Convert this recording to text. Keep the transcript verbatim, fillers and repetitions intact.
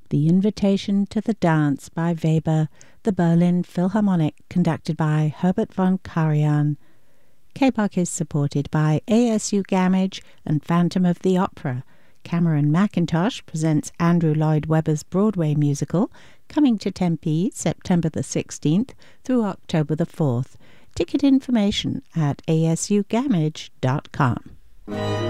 The Invitation to the Dance by Weber, the Berlin Philharmonic, conducted by Herbert von Karajan. K P O C is supported by A S U Gamage and Phantom of the Opera. Cameron Mackintosh presents Andrew Lloyd Webber's Broadway musical, coming to Tempe September the sixteenth through October the fourth. Ticket information at a s u gamage dot com.